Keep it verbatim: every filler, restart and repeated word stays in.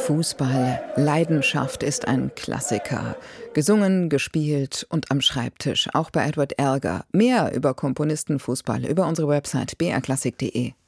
Fußball, Leidenschaft ist ein Klassiker. Gesungen, gespielt und am Schreibtisch, auch bei Edward Elgar. Mehr über Komponisten Fußball über unsere Website b r klassik punkt d e.